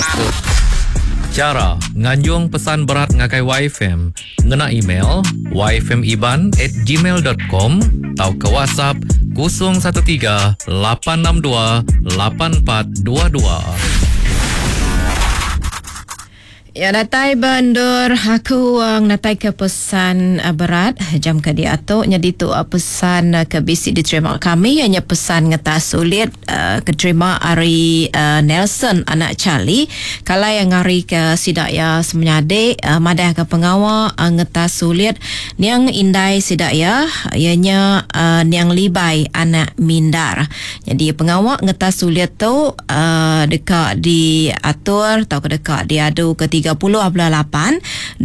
Cara nganjung pesan berat ngagai YFM ngena email yfmiban@gmail.com atau ke WhatsApp 013 862 8422. Ya, natai bandur aku natai ke pesan berat jam ke diatuk jadi tu pesan ke bisi diterima kami hanya pesan ngeta sulit keterima Ari Nelson anak Charlie kalau yang ngari ke sidaya semenyade madah ke pengawal ngeta sulit niang indai sidaya ianya niang libai anak mindar jadi pengawal ngeta sulit tu dekat diatur atau dekat diadu ke 30/8/2026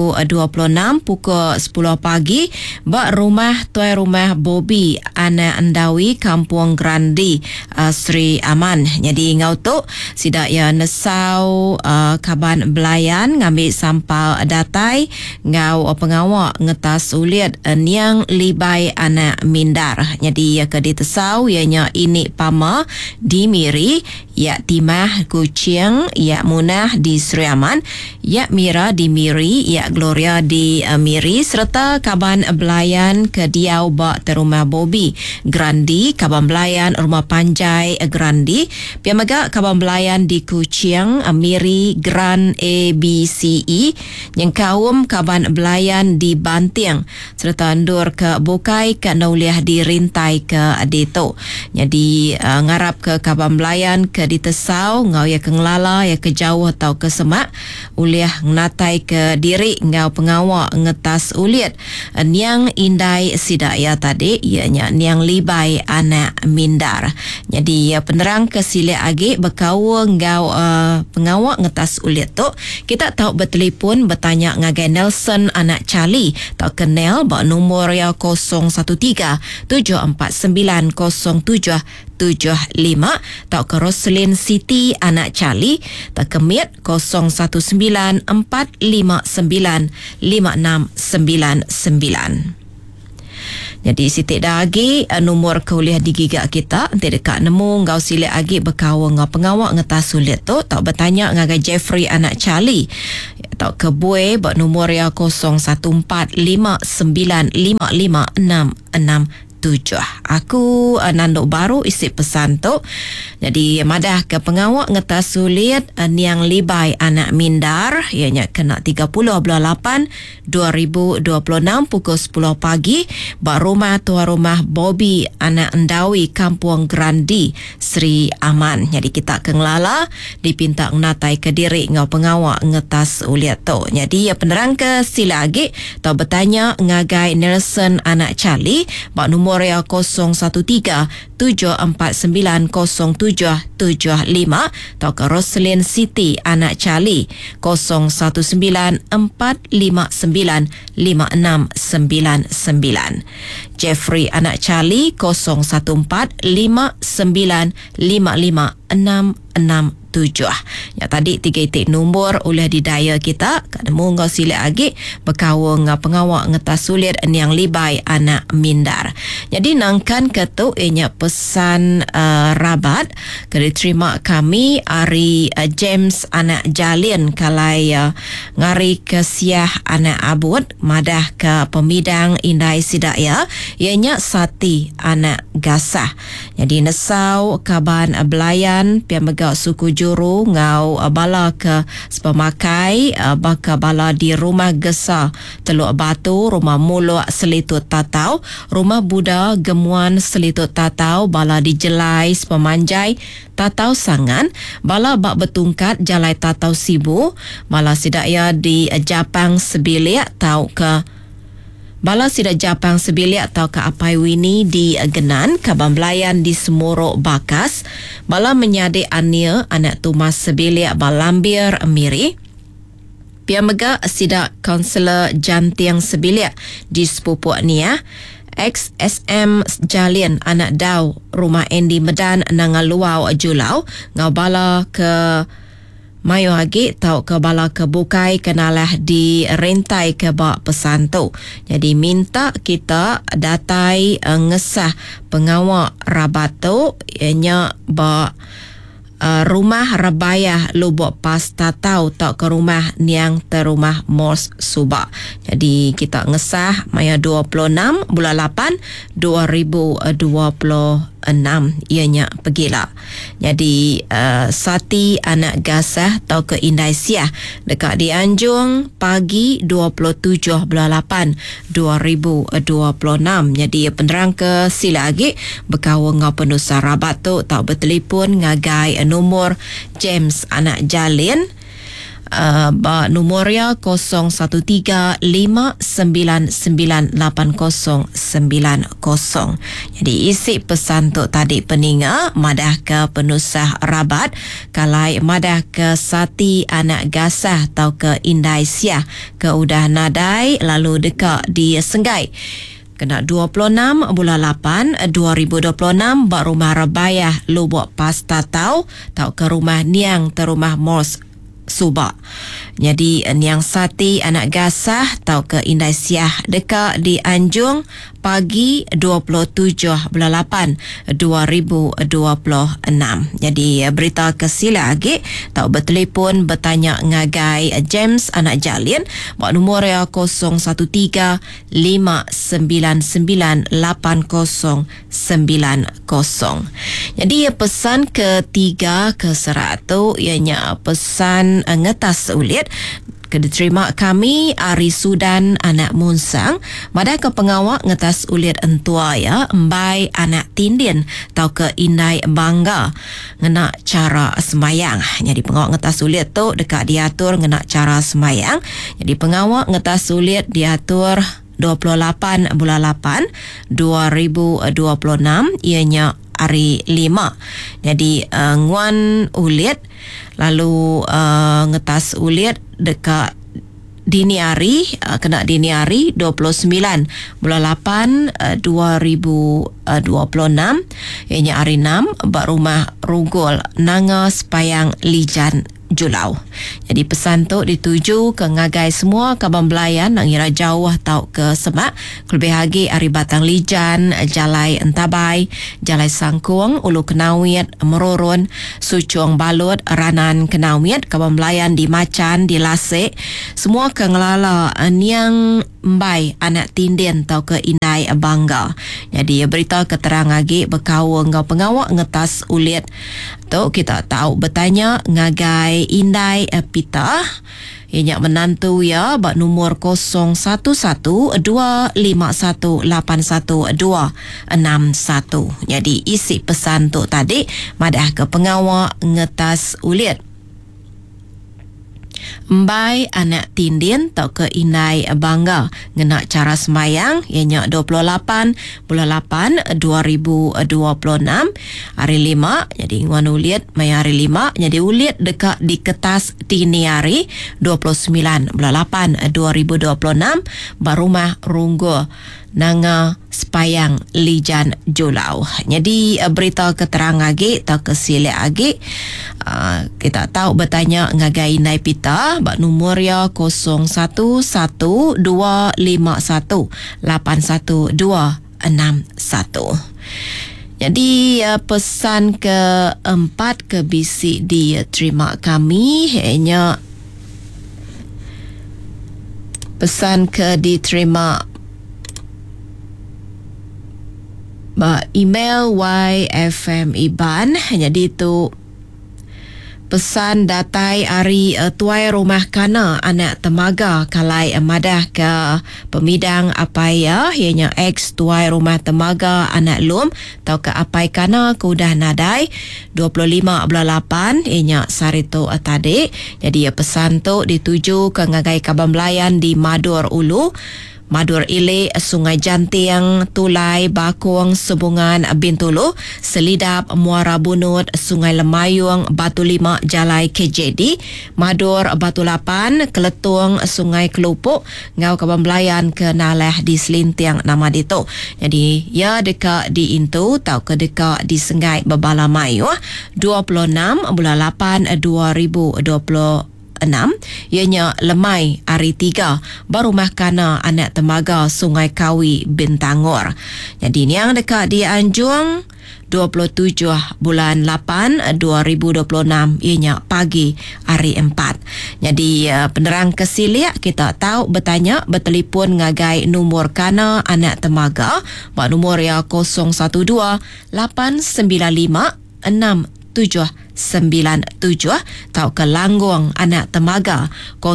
pukul 10 pagi bak tuai rumah Bobby Ana Andawi Kampung Grandi Sri Aman. Jadi ngau tu sidak ya nesau kaban belayan ngambil sampal datai ngau pengawak ngetas uliat niang libai anak mindar. Jadi ya ke ditesau ianya ini pama di Miri ya Timah Kucing ya Munah di Sri Aman ya Mira di Miri ya Gloria di Miri serta kaban belayan ke Diau bak terumah Bobby Grandi kaban belayan rumah Panjai Grandi piamaga kaban belayan di Kucing Miri Grand ABCE yang kaum kaban belayan di Bantiang serta andur ke Bukai ke Nauliah di Rintai ke Deto. Jadi ngarap ke kaban belayan ke ditesau ngau ya ke ngelala ya ke jauh atau ke semak uliah ngatai ke diri ngau pengawak ngetas uliat niang indai sidaya tadi ianya niang libai anak mindar. Jadi penerang ke sile agi berkawa ngau pengawak ngetas uliat tu kita tahu bertelefon bertanya ngagai Nelson anak Charlie tak kenal bak nombor ya 013 749 0775 tak ke Roslyn City anak Charlie tak kemit 019 459 5699. Jadi sitik lagi nomor kuliah di gigak kita nanti dekat nemu ngau silik lagi berkawa ngau pengawak ngetas sulit tu tak bertanya ngagai Jeffrey anak Charlie tak ke buai buat nomor ya 0145955667. Aku nanduk baru isi pesan tu. Jadi madah ke pengawak ngetas sulit niang libai anak mindar ianya kena 30/8/2026 pukul 10 pagi bak rumah tua rumah Bobby anak Endawi Kampung Grandi Sri Aman. Jadi kita kengelala dipinta natai ke diri ngau pengawak ngetas uliat tu. Jadi ya penerang ke sila lagi tau bertanya ngagai Nelson anak Charlie bak nomor ya 013 749 0775 atau ke Roslyn City anak Charlie 019 459 5699. Jeffrey anak Charlie 014 59 55667. Ya tadi 3 titik nombor oleh didaya kita kada munggo sila lagi berkawa ngau pengawak ngetas sulit yang libai anak mindar. Jadi nangkan ketu ianya pesan rabat ke diterima kami Ari James anak Jalin kalai ngari ke siah anak abud madah ke pemidang indai sidaya ianya Sati anak Gasah. Jadi nesau kaban belayan piamega suku juru ngau bala ke sepemakai baka bala di rumah Gesa Teluk Batu, rumah Muluk Selitut Tatau, rumah Buddha Gemuan Selitut Tatau, bala di Jelai Sepemanjai Tatau Sangan, bala bak betungkat Jalai Tatau Sibu, bala sidaya di Japang Sebilik tau ke bala sida Japang Sebilik atau ke Apai Wini di Genan, Kaban Belayan di Semuruk Bakas, bala menyade Ania anak Tumas Sebilik Balambir Miri, piamega sida Kaunselor Jantiang Sebilik di Sepupuk Nia, XSM Jalin anak Dau rumah Andy Medan Nangaluau Julau, ngabala ke Mayo lagi tau ke bala ke Bukai kenalah di rentai ke bak pesan tu. Jadi minta kita datai ngesah pengawak rabat tu ianya bak Rumah Rabayah Lubuk Pasta Tau tak ke rumah Niang terumah Mors Subak. Jadi kita ngesah maya 26 bulan 8 2026 ianya pergilah. Jadi Sati anak gasah tau ke Indai Siah dekat di Anjung pagi 27 bulan 8 2026. Jadi penerang ke sila lagi berkawal ngau penusa rabat tu tak bertelefon ngagai nomor James anak Jalin nomornya 0135998090. Jadi isi pesan tu tadi peninga madah ke penusah rabat kalai madah ke Sati anak gasah atau ke Indai Siah ke udah nadai lalu dekat di Senggai kena 26 bulan 8 2026 bak rumah Rabayah Lubuk Pasta Tau ke rumah Niang terumah Mors Subak. Jadi Niang Sati anak gasah tau ke Indai Siah dekat di Anjung pagi 27 bulan 8 2026. Jadi berita ke sila lagi tau bertelefon bertanya ngagai James anak Jalin buat nombor 0135998090. Jadi pesan ketiga ke seratu ianya pesan ngetas ulit diterima kami Ari Sudan anak Munsang madah ke pengawak ngetas ulit entua ya Mbai anak Tindin tau ke Indai Bangga ngena cara semayang. Jadi pengawak ngetas ulit tu dekat diatur ngena cara semayang. Jadi pengawak ngetas ulit diatur 28 bulan 8 2026 ianya hari 5. Jadi nguan ulit lalu ngetas ulit dekat dini hari kena dini hari 29 bulan 8 2026 ianya hari 6 bak rumah Rugol Nanga Sepayang Lijan Julau. Jadi pesan tu dituju ke ngagai semua kaban belayan nang ira jauh tau ke Semak kelebih lagi Ari Batang Lijan, Jalai Entabai, Jalai Sangkung, Ulu Kenawit, Merurun, Sucuang Balut, Ranan Kenawit, kaban belayan di Macan, di Lasik, semua ke ngelala Niang Mbai anak Tindin tau ke Indai Bangga. Jadi berita keterang lagi berkawa ngau pengawak ngetas ulit tu kita tahu bertanya ngagai Indai Pita ianya menantu ya bak nomor 0112518161. Jadi isi pesan tu tadi madah ke pengawak ngetas ulit Mbai anak Tindin tau ke Indai Bangga ngena cara semayang ianya 28 bulan 8 2026 hari 5. Jadi nguan ulit mai hari 5 jadi ulit dekat di kertas dini hari 29 bulan 8 2026 barumah Runggo Nanga Sepayang Lijan Julau. Jadi berita keterang lagi tau ke silek lagi kita tahu bertanya ngagai Indai Pita bak nomor ya 0112518161. Jadi pesan keempat ke bisi di terima kami hanya pesan ke diterima email YFM Iban. Jadi itu pesan datai Ari tuai rumah kana anak temaga kalai madah ke pemidang apaya ianya ex tuai rumah temaga anak lum tau ke apai kana ke udah nadai 25 bulan 8 ianya sarito tadi. Jadi pesan tu dituju ke ngagai kaban belayan di Madur Ulu, Madur Ile, Sungai Jantiang, Tulai, Bakong, Sebungan, Bintulu, Selidap, Muara Bunut, Sungai Lemayung, Batu Lima, Jalai KJD, Madur, Batu Lapan, Keletung, Sungai Kelupuk, ngau kaban belayan ke Naleh di Selintiang nama dito. Jadi ya dekat di Intu tau ke dekat di Sengai Babala Mayu 26 bulan 8 2026 ianya lemai hari 3 baru mahkana anak temaga Sungai Kawi Bintangor. Jadi ni yang dekat di Anjung 27 bulan 8 2026 ianya pagi hari 4. Jadi penerang kesiliak kita tahu bertanya bertelefon ngagai nombor kana anak temaga bak nombor ya 012 895 6797 tau ke Langguang anak temaga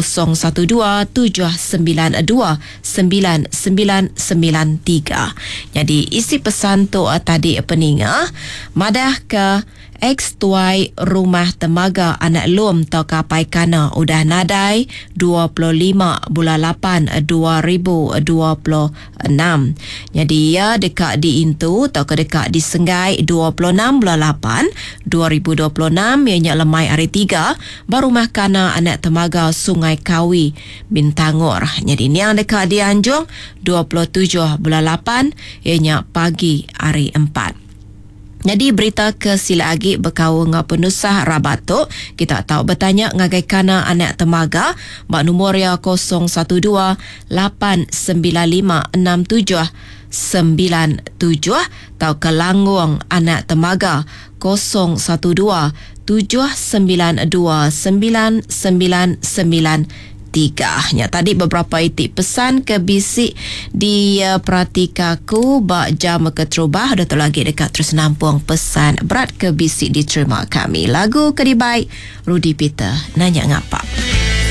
0172929993. Jadi isi pesan tu tadi peninga madah ke X-tuai rumah temaga anak lum tau kapai kana udah nadai 25 bulan 8 2026. Jadi ya dekat di Intu tau ke dekat di Senggai 26 bulan 8 2026 ianya lemai hari 3 baru mahkana anak temaga Sungai Kawi Bintangor. Jadi ni yang dekat di Anjung 27 bulan 8 ianya pagi hari 4. Jadi berita ke sila lagi berkau dengan penusah Rabatok. Kita tahu bertanya ngagai kana anak temaga bak nombor ya 0128956797 tau ke Langguang anak temaga 0112299993. Tadi beberapa itik pesan ke bisik di Pratikaku bak jam ke terubah dah tu lagi dekat terus nampung pesan berat ke bisik diterima kami. Lagu kedibai Rudy Peter nanya ngapa.